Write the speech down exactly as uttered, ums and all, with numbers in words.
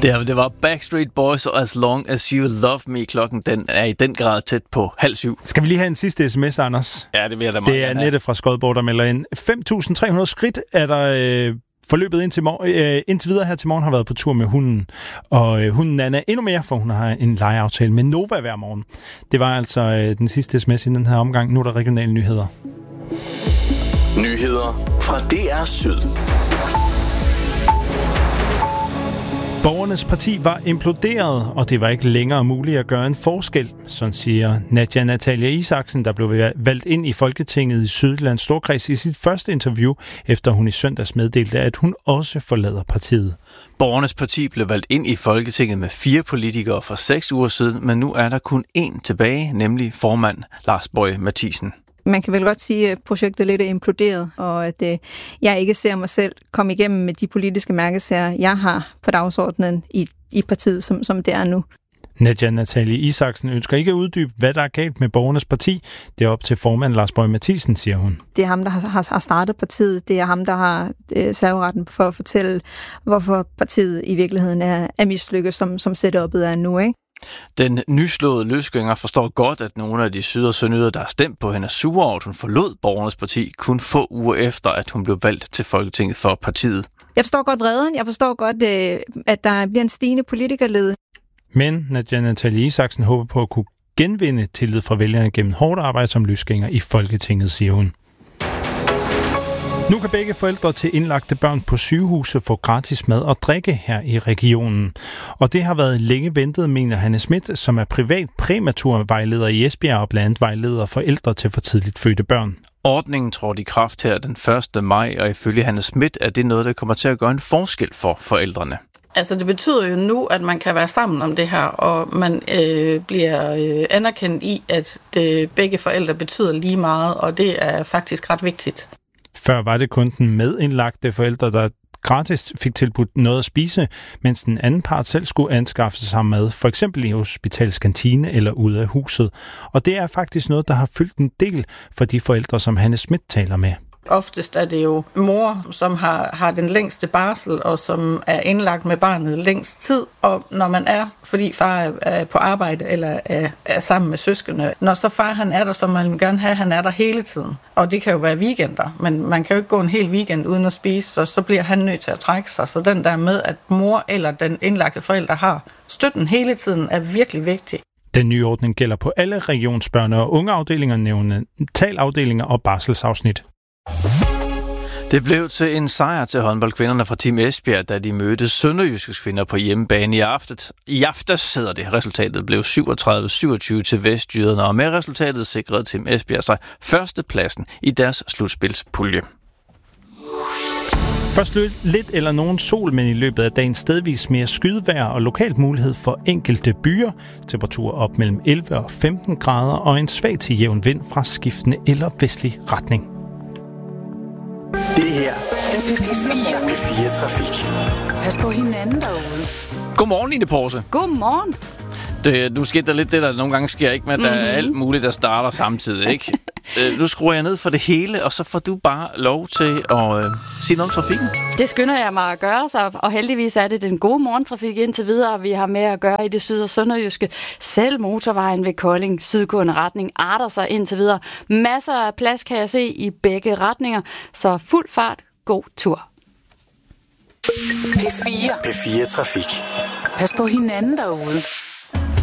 Det, det var Backstreet Boys og As Long As You Love Me. Klokken den er i den grad tæt på halv syv. Skal vi lige have en sidste sms, Anders? Ja, det vil jeg da meget. Det er Nette fra Skodborg, der melder ind. fem tusind tre hundrede skridt er der øh, forløbet indtil, mor- øh, indtil videre her til morgen har været på tur med hunden. Og øh, hunden Anna endnu mere, for hun har en legeaftale med Nova hver morgen. Det var altså øh, den sidste sms i den her omgang. Nu er der regionale nyheder. Nyheder fra D R Syd. Borgernes parti var imploderet, og det var ikke længere muligt at gøre en forskel, sådan siger Nadja Natalia Isaksen, der blev valgt ind i Folketinget i Sydjyllands Storkreds i sit første interview, efter hun i søndags meddelte, at hun også forlader partiet. Borgernes parti blev valgt ind i Folketinget med fire politikere for seks uger siden, men nu er der kun én tilbage, nemlig formand Lars Boje Mathiesen. Man kan vel godt sige, at projektet lidt er imploderet, og at øh, jeg ikke ser mig selv komme igennem med de politiske mærkesager, jeg har på dagsordenen i, i partiet, som, som det er nu. Nadja Natalie Isaksen ønsker ikke at uddybe, hvad der er galt med Borgernes parti. Det er op til formand Lars Boje Mathiesen, siger hun. Det er ham, der har, har startet partiet. Det er ham, der har øh, serveretten for at fortælle, hvorfor partiet i virkeligheden er, er mislykket, som, som setup'et er nu, ikke? Den nyslåede løsgænger forstår godt, at nogle af de syd- og sønderjyder, der har stemt på hende, er sure over, at hun forlod Borgernes parti kun få uger efter, at hun blev valgt til Folketinget for partiet. Jeg forstår godt vreden. Jeg forstår godt, at der bliver en stigende politikerled. Men Nadja Natalie Isaksen håber på at kunne genvinde tillid fra vælgerne gennem hårdt arbejde som løsgænger i Folketinget, siger hun. Nu kan begge forældre til indlagte børn på sygehuse få gratis mad og drikke her i regionen. Og det har været længe ventet, mener Hanne Schmidt, som er privat præmaturvejleder i Esbjerg og blandt andet vejleder forældre til for tidligt fødte børn. Ordningen trådte i kraft her den første maj, og ifølge Hanne Schmidt er det noget, der kommer til at gøre en forskel for forældrene. Altså det betyder jo nu, at man kan være sammen om det her, og man øh, bliver øh, anerkendt i, at det, begge forældre betyder lige meget, og det er faktisk ret vigtigt. Før var det kun den medindlagte forældre, der gratis fik tilbudt noget at spise, mens den anden part selv skulle anskaffe sig mad, for eksempel i hospitalets kantine eller ude af huset. Og det er faktisk noget, der har fyldt en del for de forældre, som Hanne Schmidt taler med. Oftest er det jo mor, som har, har den længste barsel, og som er indlagt med barnet længst tid. Og når man er, fordi far er på arbejde eller er, er sammen med søskende, når så far han er der, så man vil gerne have, at han er der hele tiden. Og det kan jo være weekender, men man kan jo ikke gå en hel weekend uden at spise, så så bliver han nødt til at trække sig. Så den der med, at mor eller den indlagte forælder har støtten hele tiden, er virkelig vigtig. Den nye ordning gælder på alle regionsbørne- og ungeafdelinger, neonatalafdelinger og barselsafsnit. Det blev til en sejr til håndboldkvinderne fra Team Esbjerg, da de mødte sønderjyske kvinder på hjemmebane i aftet. I aftes hedder det. Resultatet blev syvogtredive syvogtyve til vestjyderne, og med resultatet sikrede Team Esbjerg sig førstepladsen i deres slutspilspulje. Først lidt eller nogen sol, men i løbet af dagen stedvis mere skydevejr og lokalt mulighed for enkelte byer. Temperatur op mellem elleve og femten grader og en svag til jævn vind fra skiftende eller vestlig retning. Det her er P fire Trafik. Pas på hinanden derude. Godmorgen, Line Porse. Godmorgen. Det, nu sker der lidt det, der nogle gange sker, ikke? Med at der mm-hmm. er alt muligt, der starter samtidig, ikke? øh, nu skruer jeg ned for det hele, og så får du bare lov til at øh, sige noget om trafikken. Det skynder jeg mig at gøre, så, og heldigvis er det den gode morgentrafik indtil videre, vi har med at gøre i det syd- og sønderjyske. Selv motorvejen ved Kolding, sydgående retning, arter sig indtil videre. Masser af plads kan jeg se i begge retninger, så fuld fart, god tur. P fire. P fire Trafik. Pas på hinanden derude.